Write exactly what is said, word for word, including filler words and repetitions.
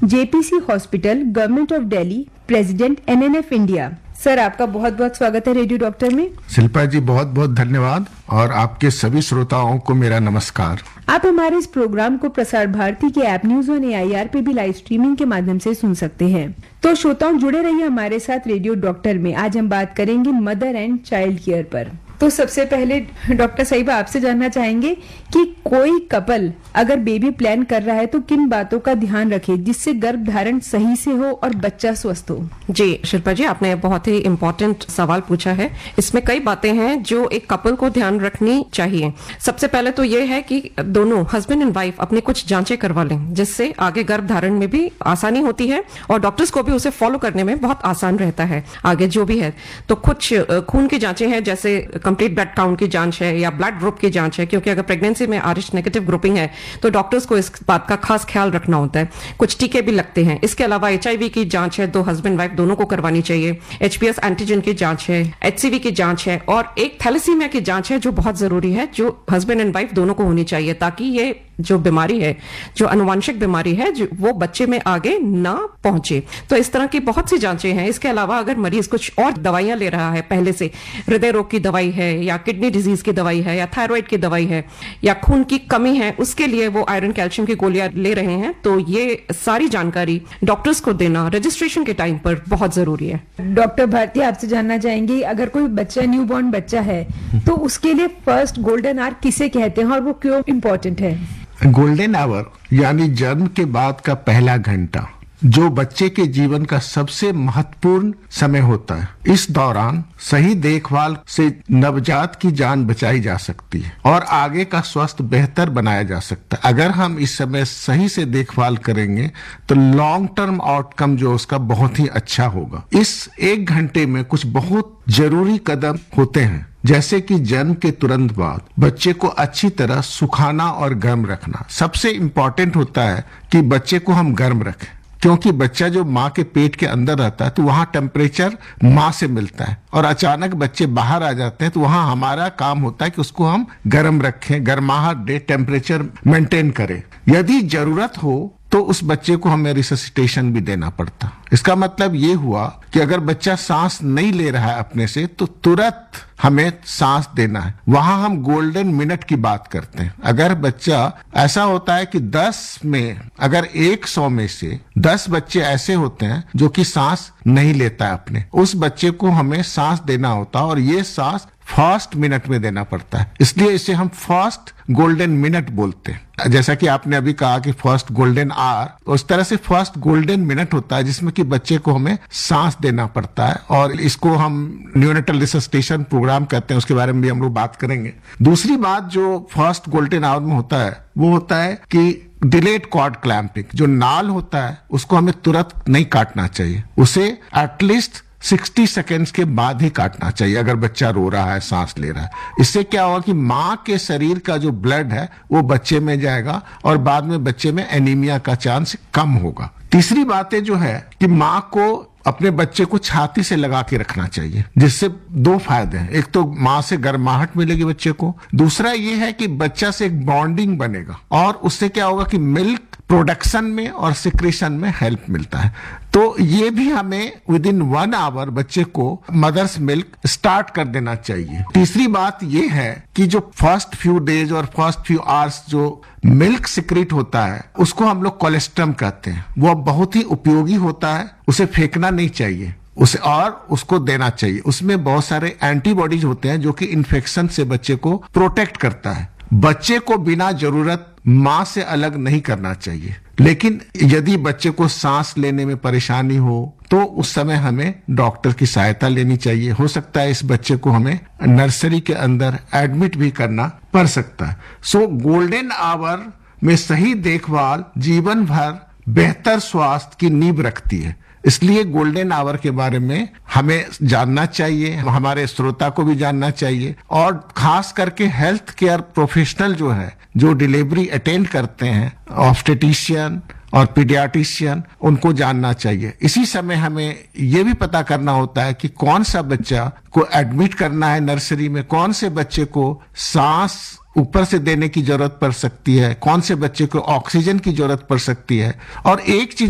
JPC hospital, government of Delhi, president NNF India. Sir, आपका बहुत बहुत स्वागत है रेडियो डॉक्टर में। शिल्पा जी, बहुत बहुत धन्यवाद और आपके सभी श्रोताओं को मेरा नमस्कार। आप हमारे इस प्रोग्राम को प्रसार भारती के ऐप न्यूज ऑन एआईआर पे भी लाइव स्ट्रीमिंग के माध्यम से सुन सकते हैं। तो श्रोताओं, जुड़े रहिए हमारे साथ रेडियो डॉक्टर में। आज हम बात करेंगे मदर एंड चाइल्ड केयर पर। तो सबसे पहले डॉक्टर साहिबा, आपसे जानना चाहेंगे कि कोई कपल अगर बेबी प्लान कर रहा है तो किन बातों का ध्यान रखे जिससे गर्भ धारण सही से हो और बच्चा स्वस्थ हो। जी शिल्पा जी, आपने बहुत ही इम्पोर्टेंट सवाल पूछा है। इसमें कई बातें हैं जो एक कपल को ध्यान रखनी चाहिए। सबसे पहले तो ये है कि दोनों हस्बैंड एंड वाइफ अपने कुछ जांचें करवा लें, जिससे आगे गर्भ धारण में भी आसानी होती है और डॉक्टर्स को भी उसे फॉलो करने में बहुत आसान रहता है आगे जो भी है। तो कुछ खून की जांचें हैं, जैसे कंप्लीट ब्लड काउंट की जांच है या ब्लड ग्रुप की जांच है, क्योंकि अगर प्रेगनेंसी में आरएच नेगेटिव ग्रुपिंग है तो डॉक्टर्स को इस बात का खास ख्याल रखना होता है। कुछ टीके भी लगते हैं। इसके अलावा एचआईवी की जांच है, दो हस्बैंड वाइफ दोनों को करवानी चाहिए। एचपीएस एंटीजन की जांच है, एचसीवी की जांच है और एक थैलेसीमिया की जांच है जो बहुत जरूरी है, जो हस्बैंड एंड वाइफ दोनों को होनी चाहिए, ताकि ये जो बीमारी है, जो अनुवांशिक बीमारी है, जो वो बच्चे में आगे ना पहुंचे। तो इस तरह की बहुत सी जांचें हैं। इसके अलावा अगर मरीज कुछ और दवाइयां ले रहा है पहले से, हृदय रोग की दवाई है या किडनी डिजीज की दवाई है या थायराइड की दवाई है या खून की कमी है, उसके लिए वो आयरन कैल्शियम की गोलियां ले रहे हैं, तो ये सारी जानकारी डॉक्टर्स को देना रजिस्ट्रेशन के टाइम पर बहुत जरूरी है। डॉक्टर भारती, आपसे जानना चाहेंगे, अगर कोई बच्चा न्यू बॉर्न बच्चा है तो उसके लिए फर्स्ट गोल्डन आवर किसे कहते हैं और वो क्यों इम्पोर्टेंट है? गोल्डन आवर यानी जन्म के बाद का पहला घंटा, जो बच्चे के जीवन का सबसे महत्वपूर्ण समय होता है। इस दौरान सही देखभाल से नवजात की जान बचाई जा सकती है और आगे का स्वास्थ्य बेहतर बनाया जा सकता है। अगर हम इस समय सही से देखभाल करेंगे तो लॉन्ग टर्म आउटकम जो उसका बहुत ही अच्छा होगा। इस एक घंटे में कुछ बहुत जरूरी कदम होते हैं, जैसे कि जन्म के तुरंत बाद बच्चे को अच्छी तरह सुखाना और गर्म रखना। सबसे इम्पोर्टेंट होता है कि बच्चे को हम गर्म रखें, क्योंकि बच्चा जो माँ के पेट के अंदर रहता है तो वहाँ टेम्परेचर माँ से मिलता है और अचानक बच्चे बाहर आ जाते हैं तो वहाँ हमारा काम होता है कि उसको हम गर्म रखें, गर्माहट दे, टेम्परेचर मेंटेन करें। यदि जरूरत हो तो उस बच्चे को हमें रिससिटेशन भी देना पड़ता। इसका मतलब ये हुआ कि अगर बच्चा सांस नहीं ले रहा है अपने से तो तुरंत हमें सांस देना है। वहां हम गोल्डन मिनट की बात करते हैं। अगर बच्चा ऐसा होता है कि दस में अगर एक सौ में से दस बच्चे ऐसे होते हैं जो कि सांस नहीं लेता है अपने, उस बच्चे को हमें सांस देना होता है और ये सांस फर्स्ट मिनट में देना पड़ता है। इसलिए इसे हम फर्स्ट गोल्डन मिनट बोलते हैं। जैसा कि आपने अभी कहा कि फर्स्ट गोल्डन आवर, उस तरह से फर्स्ट गोल्डन मिनट होता है जिसमें कि बच्चे को हमें सांस देना पड़ता है और इसको हम न्यूनेटल रिससिटेशन प्रोग्राम कहते हैं। उसके बारे में भी हम लोग बात करेंगे। दूसरी बात जो फर्स्ट गोल्डन आवर में होता है वो होता है कि डिलेड कॉर्ड क्लैंपिंग। जो नाल होता है उसको हमें तुरंत नहीं काटना चाहिए, उसे एटलीस्ट साठ सेकेंड्स के बाद ही काटना चाहिए अगर बच्चा रो रहा है, सांस ले रहा है। इससे क्या होगा कि माँ के शरीर का जो ब्लड है वो बच्चे में जाएगा और बाद में बच्चे में एनीमिया का चांस कम होगा। तीसरी बातें जो है कि माँ को अपने बच्चे को छाती से लगा के रखना चाहिए, जिससे दो फायदे हैं। एक तो माँ से गर्माहट मिलेगी बच्चे को, दूसरा ये है कि बच्चा से एक बॉन्डिंग बनेगा और उससे क्या होगा कि मिल्क प्रोडक्शन में और सिक्रेशन में हेल्प मिलता है। तो ये भी हमें विद इन वन आवर बच्चे को मदर्स मिल्क स्टार्ट कर देना चाहिए। तीसरी बात ये है कि जो फर्स्ट फ्यू डेज और फर्स्ट फ्यू आवर्स जो मिल्क सिक्रेट होता है उसको हम लोग कोलेस्ट्रम कहते हैं। वो बहुत ही उपयोगी होता है, उसे फेंकना नहीं चाहिए उसे और उसको देना चाहिए। उसमें बहुत सारे एंटीबॉडीज होते हैं जो कि इन्फेक्शन से बच्चे को प्रोटेक्ट करता है। बच्चे को बिना जरूरत माँ से अलग नहीं करना चाहिए, लेकिन यदि बच्चे को सांस लेने में परेशानी हो तो उस समय हमें डॉक्टर की सहायता लेनी चाहिए। हो सकता है इस बच्चे को हमें नर्सरी के अंदर एडमिट भी करना पड़ सकता है। सो गोल्डन आवर में सही देखभाल जीवन भर बेहतर स्वास्थ्य की नींव रखती है। इसलिए गोल्डन आवर के बारे में हमें जानना चाहिए, हमारे श्रोता को भी जानना चाहिए और खास करके हेल्थ केयर प्रोफेशनल जो है, जो डिलीवरी अटेंड करते हैं, ऑब्स्टेटिशियन और पीडियाट्रिशियन, उनको जानना चाहिए। इसी समय हमें ये भी पता करना होता है कि कौन सा बच्चा को एडमिट करना है नर्सरी में, कौन से बच्चे को सांस ऊपर से देने की जरूरत पड़ सकती है, कौन से बच्चे को ऑक्सीजन की जरूरत पड़ सकती है। और एक चीज